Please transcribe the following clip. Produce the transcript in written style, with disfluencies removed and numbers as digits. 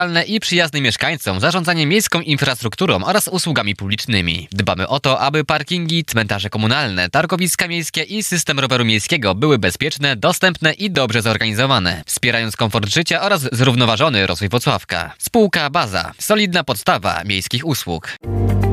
i przyjazne mieszkańcom zarządzanie miejską infrastrukturą oraz usługami publicznymi. Dbamy o to, aby parkingi, cmentarze komunalne, targowiska miejskie i system roweru miejskiego były bezpieczne, dostępne i dobrze zorganizowane, wspierając komfort życia oraz zrównoważony rozwój Włocławka. Spółka Baza. Solidna podstawa miejskich usług.